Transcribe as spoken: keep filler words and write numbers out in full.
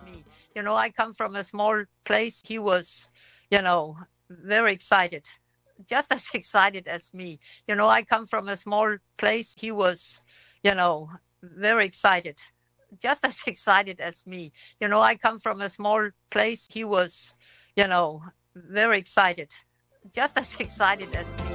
me. You know, I come from a small place. He was, you know, very excited, just as excited as me. You know, I come from a small place. He was, you know, very excited, just as excited as me. You know, I come from a small place. He was, you know, very excited, just as excited as me.